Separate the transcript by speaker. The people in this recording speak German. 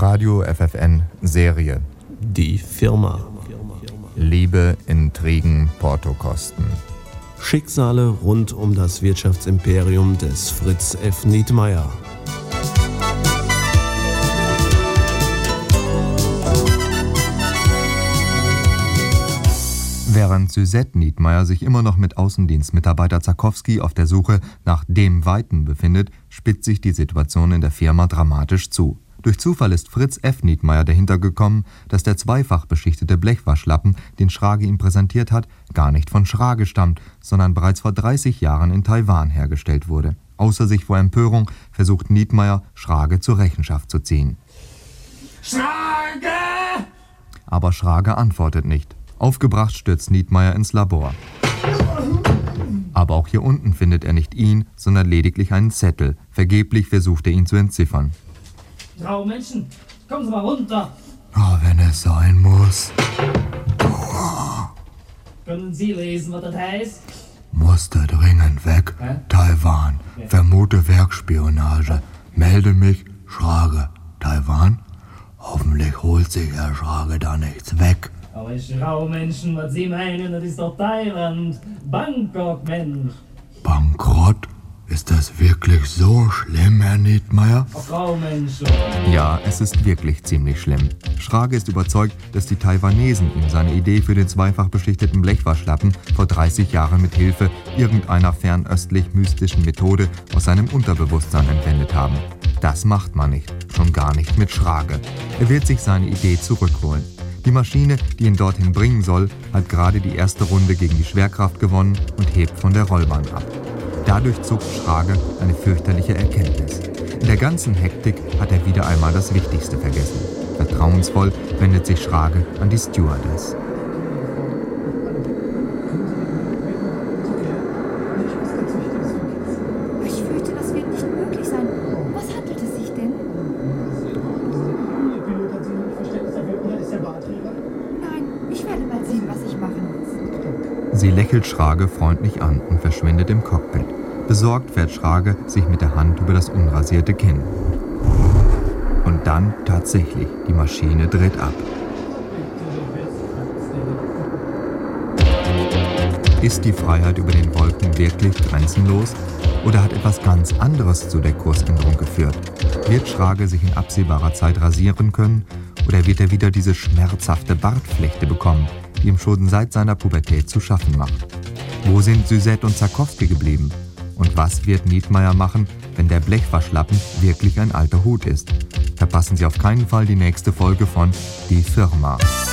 Speaker 1: Radio FFN Serie.
Speaker 2: Die Firma.
Speaker 1: Liebe, Intrigen, Portokosten.
Speaker 2: Schicksale rund um das Wirtschaftsimperium des Fritz F. Nietmeyer.
Speaker 1: Während Suzette Nietmeyer sich immer noch mit Außendienstmitarbeiter Zakowski auf der Suche nach dem Weiten befindet, spitzt sich die Situation in der Firma dramatisch zu. Durch Zufall ist Fritz F. Nietmeyer dahinter gekommen, dass der zweifach beschichtete Blechwaschlappen, den Schrage ihm präsentiert hat, gar nicht von Schrage stammt, sondern bereits vor 30 Jahren in Taiwan hergestellt wurde. Außer sich vor Empörung versucht Nietmeyer, Schrage zur Rechenschaft zu ziehen.
Speaker 3: Schrage!
Speaker 1: Aber Schrage antwortet nicht. Aufgebracht stürzt Nietmeyer ins Labor. Aber auch hier unten findet er nicht ihn, sondern lediglich einen Zettel. Vergeblich versucht er ihn zu entziffern.
Speaker 3: Traumenschen, kommen Sie mal runter.
Speaker 1: Oh, wenn es sein muss.
Speaker 3: Können Sie lesen, was das heißt?
Speaker 1: Musste dringend weg. Taiwan. Vermute Werkspionage. Melde mich. Schrage. Taiwan? Hoffentlich holt sich Herr Schrage da nichts weg.
Speaker 3: Aber Traumenschen, was Sie meinen, das ist doch Thailand. Bangkok, Mensch.
Speaker 1: Bankrott? Ist das wirklich so schlimm, Herr Nietmeyer?
Speaker 3: Traumenschen.
Speaker 1: Ja, es ist wirklich ziemlich schlimm. Schrage ist überzeugt, dass die Taiwanesen ihm seine Idee für den zweifach beschichteten Blechwaschlappen vor 30 Jahren mit Hilfe irgendeiner fernöstlich-mystischen Methode aus seinem Unterbewusstsein entwendet haben. Das macht man nicht, schon gar nicht mit Schrage. Er wird sich seine Idee zurückholen. Die Maschine, die ihn dorthin bringen soll, hat gerade die erste Runde gegen die Schwerkraft gewonnen und hebt von der Rollbahn ab. Dadurch zuckt Schrage eine fürchterliche Erkenntnis. In der ganzen Hektik hat er wieder einmal das Wichtigste vergessen. Vertrauensvoll wendet sich Schrage an die Stewardess.
Speaker 4: Ich fürchte, das wird nicht möglich sein. Was handelt es sich denn? Nein, ich werde mal sehen, was ich machen muss.
Speaker 1: Sie lächelt Schrage freundlich an und verschwindet im Cockpit. Besorgt fährt Schrage sich mit der Hand über das unrasierte Kinn. Und dann tatsächlich, die Maschine dreht ab. Ist die Freiheit über den Wolken wirklich grenzenlos? Oder hat etwas ganz anderes zu der Kursänderung geführt? Wird Schrage sich in absehbarer Zeit rasieren können? Oder wird er wieder diese schmerzhafte Bartflechte bekommen, die ihm schon seit seiner Pubertät zu schaffen macht? Wo sind Suzette und Zakowski geblieben? Und was wird Nietmeyer machen, wenn der Blechwaschlappen wirklich ein alter Hut ist? Verpassen Sie auf keinen Fall die nächste Folge von Die Firma.